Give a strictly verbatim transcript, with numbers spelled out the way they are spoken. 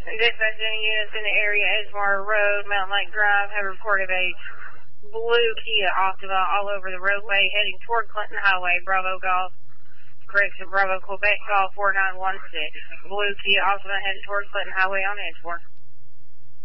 Dispatching units in the area, Edgemore Road, Mountain Lake Drive, have reported a blue Kia Optima all over the roadway heading toward Clinton Highway. Bravo Golf, correction, Bravo Quebec Golf four nine one six. Blue Kia Optima heading toward Clinton Highway on Edgemore.